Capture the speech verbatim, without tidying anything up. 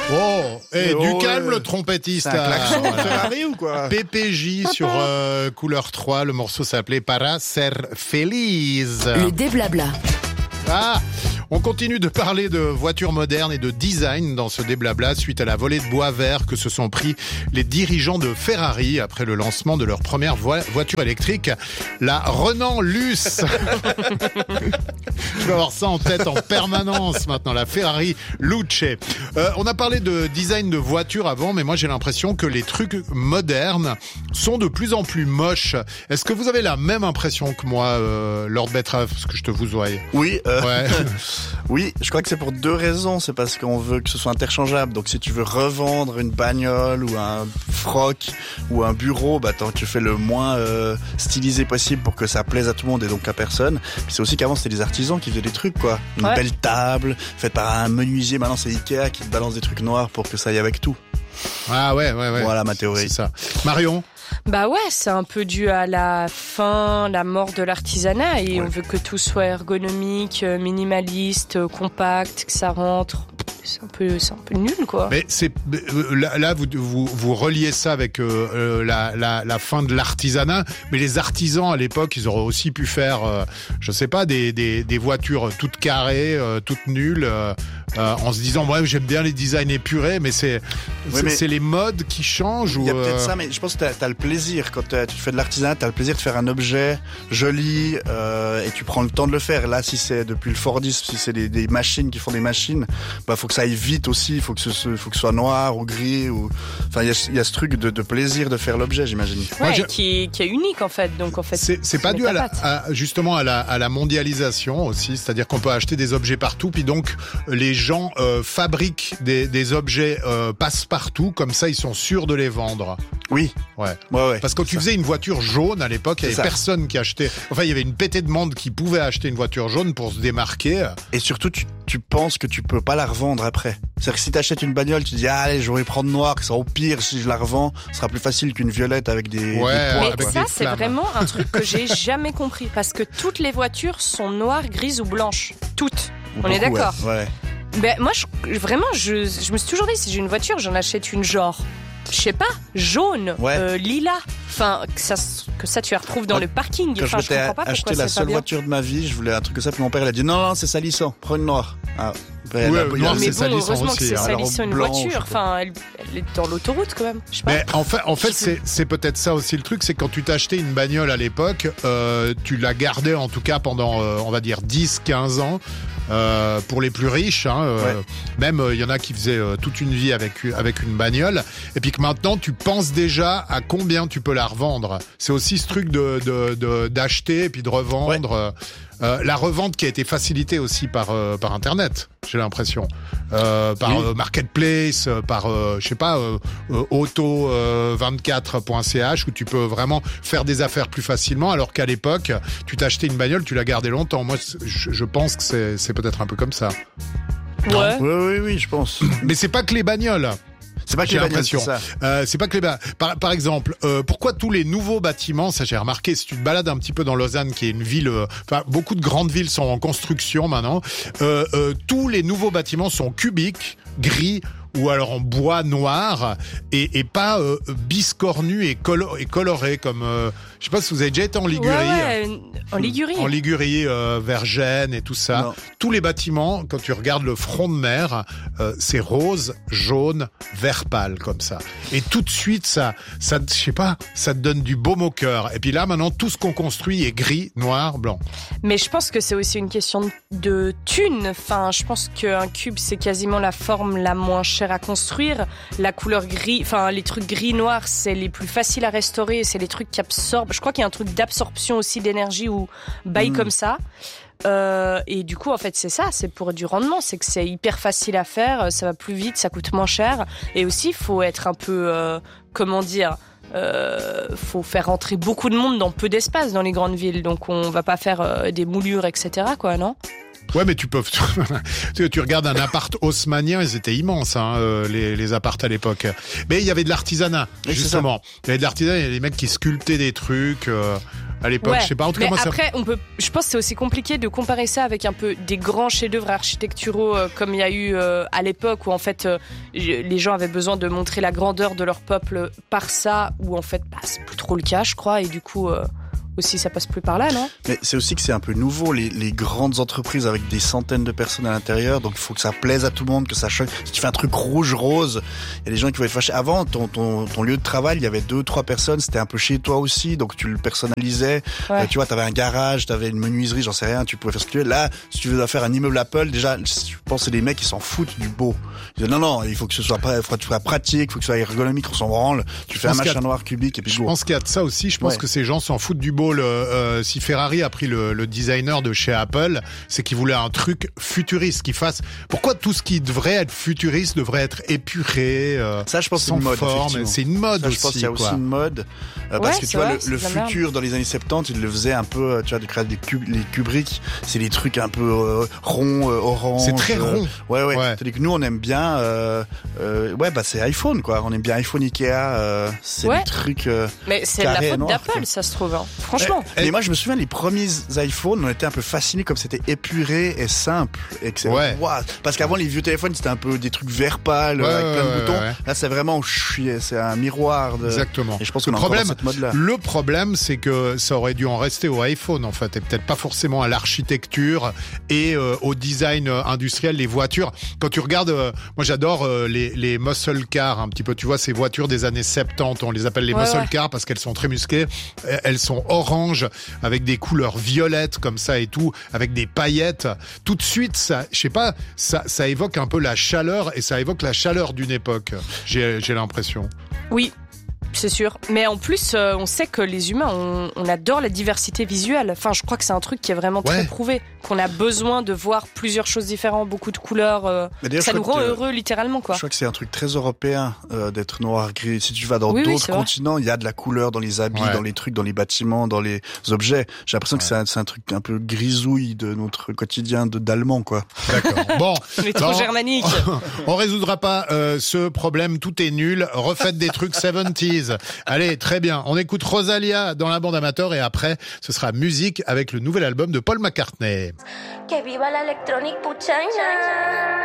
Oh, et oh, du oh, calme, euh, le trompettiste. C'est un klaxon de Voilà. Ferrari ou quoi? P P J sur euh, Couleur trois, le morceau s'appelait Para Ser Feliz. Le déblabla. Ah, on continue de parler de voitures modernes et de design dans ce déblabla suite à la volée de bois vert que se sont pris les dirigeants de Ferrari après le lancement de leur première vo- voiture électrique, la Renault Luce. Je vais avoir ça en tête en permanence maintenant, la Ferrari Luce. Euh, on a parlé de design de voiture avant, mais moi j'ai l'impression que les trucs modernes sont de plus en plus moches. Est-ce que vous avez la même impression que moi, euh, Lord Betrave, parce que je te vous voie? Oui, euh, Ouais. oui, je crois que c'est pour deux raisons. C'est parce qu'on veut que ce soit interchangeable. Donc si tu veux revendre une bagnole ou un froc ou un bureau, bah attends, tu fais le moins euh, stylisé possible pour que ça plaise à tout le monde et donc à personne. Puis c'est aussi qu'avant c'était des artisans qui faisaient des trucs quoi. Une Ouais. belle table faite par un menuisier. Maintenant c'est Ikea qui te balance des trucs noirs pour que ça aille avec tout. Ah ouais, ouais, ouais. Voilà ma théorie. C'est ça. Marion? Bah ouais, c'est un peu dû à la fin, la mort de l'artisanat et Ouais. on veut que tout soit ergonomique, euh, minimaliste, euh, compact, que ça rentre. C'est un peu, c'est un peu nul quoi. Mais c'est euh, là, là, vous, vous vous reliez ça avec euh, euh, la, la la fin de l'artisanat, mais les artisans à l'époque, ils auraient aussi pu faire, euh, je sais pas, des des des voitures toutes carrées, euh, toutes nulles, euh, euh, en se disant ouais j'aime bien les designs épurés, mais c'est Oui, c'est, mais- c'est les modes qui changent Il ou y a peut-être euh, ça, mais je pense que t'as, t'as le plaisir quand t'as- tu fais de l'artisanat, t'as le plaisir de faire un objet joli euh, et tu prends le temps de le faire. Là, si c'est depuis le Fordisme, si c'est des, des machines qui font des machines, bah faut que ça aille vite aussi. Il faut que ce, ce- faut que ce soit noir ou gris ou. Enfin, il y a, il y a ce truc de, de plaisir de faire l'objet, j'imagine. moi, Ouais, j'ai- qui est, qui est unique en fait. Donc en fait, C'est, c'est ça pas met dû ta à la, patte. à- justement à la, à la mondialisation aussi, c'est-à-dire qu'on peut acheter des objets partout, puis donc les gens euh, fabriquent des, des objets euh, passe-partout, comme ça ils sont sûrs de les vendre. Oui, Ouais. ouais, ouais. Parce que quand tu faisais une voiture jaune à l'époque, il y C'est avait ça. personne qui achetait. Enfin, il y avait une pétée de monde qui pouvait acheter une voiture jaune pour se démarquer. Et surtout, tu, tu penses que tu peux pas la revendre après. C'est-à-dire que si t'achètes une bagnole, tu te dis ah, allez, je vais prendre noir, que ça au pire si je la revends, ce sera plus facile qu'une violette avec des, des Ouais, points. Mais avec quoi. ça, des c'est flammes. vraiment un truc que j'ai jamais compris parce que toutes les voitures sont noires, grises ou blanches. Toutes. On est Beaucoup, d'accord. Ouais. ouais. Ben moi, je, vraiment, je, je me suis toujours dit si j'ai une voiture, j'en achète une genre, je sais pas, jaune, Ouais. euh, lilas. Enfin, que ça, que ça tu la retrouves dans Quand- le parking. Quand Enfin, je je m'étais comprends pas acheté pourquoi la c'est pas seule bien. voiture de ma vie, je voulais un truc comme ça, puis mon père il a dit non, non, c'est salissant, prends une noire. Ah, après, Ouais, là, il y a- noir, Mais c'est bon, salissant heureusement aussi, que c'est hein. Alors, salissant une blanc, je voiture. sais pas. Enfin, elle, elle est dans l'autoroute quand même. Je sais pas. Mais en fait, en fait, c'est, c'est peut-être ça aussi le truc, c'est que quand tu t'achetais une bagnole à l'époque, euh, tu la gardais en tout cas pendant, euh, on va dire, dix, quinze ans. Euh, pour les plus riches, hein, euh, Ouais. même il euh, y en a qui faisaient euh, toute une vie avec avec une bagnole, et puis que maintenant tu penses déjà à combien tu peux la revendre. C'est aussi ce truc de de, de d'acheter et puis de revendre. Euh, euh, la revente qui a été facilitée aussi par euh, par internet, j'ai l'impression, euh, par Oui. euh, marketplace, euh, par euh, je sais pas euh, euh, auto vingt-quatre point c h où tu peux vraiment faire des affaires plus facilement, alors qu'à l'époque tu t'achetais une bagnole, tu la gardais longtemps. Moi je, je pense que c'est c'est peut-être un peu comme ça. Ouais. Oui, oui, oui, je pense. Mais c'est pas que les bagnoles. C'est pas que J'ai les bagnoles, l'impression. c'est ça. Euh, c'est pas que les ba- par, par exemple, euh, pourquoi tous les nouveaux bâtiments, ça j'ai remarqué, si tu te balades un petit peu dans Lausanne, qui est une ville, euh, enfin beaucoup de grandes villes sont en construction maintenant, euh, euh, tous les nouveaux bâtiments sont cubiques, gris ou alors en bois noir et, et pas euh, biscornus et, colo- et colorés comme, euh, je sais pas si vous avez déjà été en Ligurie. Ouais, ouais, en Ligurie. En Ligurie, euh, vers Gênes et tout ça. Non. Tous les bâtiments, quand tu regardes le front de mer, euh, c'est rose, jaune, vert pâle comme ça. Et tout de suite, ça, ça, je sais pas, ça te donne du baume au cœur. Et puis là, maintenant, tout ce qu'on construit est gris, noir, blanc. Mais je pense que c'est aussi une question de- de thunes. Enfin, je pense qu'un cube, c'est quasiment la forme la moins chère à construire. La couleur gris, enfin, les trucs gris-noir, c'est les plus faciles à restaurer. C'est les trucs qui absorbent. Je crois qu'il y a un truc d'absorption aussi d'énergie ou bail Mm. comme ça. Euh, et du coup, en fait, c'est ça, c'est pour du rendement, c'est que c'est hyper facile à faire, ça va plus vite, ça coûte moins cher. Et aussi, il faut être un peu, euh, comment dire, euh, faut faire rentrer beaucoup de monde dans peu d'espace dans les grandes villes. Donc, on va pas faire euh, des moulures, et cetera, quoi, non? Ouais, mais tu peux. tu, tu regardes un appart haussmannien, ils étaient immenses, hein, euh, les, les apparts à l'époque. Mais il y avait de l'artisanat, oui, justement. Il y avait de l'artisanat, il y avait des mecs qui sculptaient des trucs. Euh... À l'époque, ouais, je sais pas. En tout cas, mais moi, après, ça... on peut. Je pense que c'est aussi compliqué de comparer ça avec un peu des grands chefs-d'œuvre architecturaux euh, comme il y a eu euh, à l'époque où en fait euh, les gens avaient besoin de montrer la grandeur de leur peuple par ça, où en fait bah, c'est plus trop le cas, je crois, et du coup. Euh... aussi ça passe plus par là, non? Mais c'est aussi que c'est un peu nouveau, les, les grandes entreprises avec des centaines de personnes à l'intérieur, donc il faut que ça plaise à tout le monde, que ça choque. Si tu fais un truc rouge-rose, il y a des gens qui vont être fâchés. Avant, ton, ton, ton lieu de travail, il y avait deux, trois personnes, c'était un peu chez toi aussi, donc tu le personnalisais. Ouais. Euh, tu vois, t'avais un garage, t'avais une menuiserie, j'en sais rien, tu pouvais faire ce que tu veux. Là, si tu veux faire un immeuble Apple, déjà, je pense que c'est des mecs qui s'en foutent du beau. Ils disent non, non, il faut que ce soit, il faut que ce soit pratique, il faut que ce soit ergonomique, on s'en branle. Tu fais un machin noir cubique et puis je go. pense qu'il y a de ça aussi, je pense ouais. que ces gens s'en foutent du beau. Le, euh, si Ferrari a pris le, le designer de chez Apple, c'est qu'il voulait un truc futuriste, qui fasse. Pourquoi tout ce qui devrait être futuriste devrait être épuré, euh, ça, je pense sans c'est une mode, forme. C'est une mode ça, aussi. Je pense qu'il y a quoi. aussi une mode euh, parce ouais, que tu vois vrai, le, le futur dans les années soixante-dix, il le faisait un peu. Tu vois, de créer des cubes, les Kubrick, c'est des trucs un peu euh, ronds, euh, orange. C'est très rond. Euh, ouais, ouais. ouais. C'est-à-dire que nous, on aime bien. Euh, euh, ouais, bah c'est iPhone, quoi. On aime bien iPhone, Ikea. Euh, c'est ouais. des trucs. Euh, Mais c'est la faute d'Apple, ça se trouve. Hein. Franchement. Mais, mais moi, je me souviens les premiers iPhones, on était un peu fascinés comme c'était épuré et simple. Et que c'est, ouais. wow. Parce qu'avant, les vieux téléphones, c'était un peu des trucs vert pâle, ouais, avec plein de ouais, boutons. Ouais. Là, c'est vraiment, c'est un miroir. De... Exactement. Et je pense qu'on le a problème, encore cette mode-là. Le problème, c'est que ça aurait dû en rester au iPhone, en fait, et peut-être pas forcément à l'architecture et euh, au design industriel, les voitures. Quand tu regardes, euh, moi j'adore euh, les, les muscle cars, un petit peu, tu vois, ces voitures des années soixante-dix, on les appelle les ouais, muscle ouais. cars parce qu'elles sont très musclées. Elles sont oranges, avec des couleurs violettes, comme ça et tout, avec des paillettes. Tout de suite, ça, je sais pas, ça, ça évoque un peu la chaleur et ça évoque la chaleur d'une époque. J'ai, j'ai l'impression. Oui. C'est sûr. Mais en plus, euh, on sait que les humains, on, on adore la diversité visuelle. Enfin, je crois que c'est un truc qui est vraiment ouais. très prouvé. Qu'on a besoin de voir plusieurs choses différentes, beaucoup de couleurs. Euh, ça nous rend que, heureux, littéralement, quoi. Je crois que c'est un truc très européen euh, d'être noir, gris. Si tu vas dans oui, d'autres oui, continents, il y a de la couleur dans les habits, ouais. dans les trucs, dans les bâtiments, dans les objets. J'ai l'impression ouais. que c'est un, c'est un truc un peu grisouille de notre quotidien de d'allemand, quoi. D'accord. Bon. Mais trop germanique. On résoudra pas euh, ce problème. Tout est nul. Refaites des trucs soixante-dix. Allez, très bien. On écoute Rosalia dans la bande amateur et après, ce sera musique avec le nouvel album de Paul McCartney. Que viva la electronic puchanga.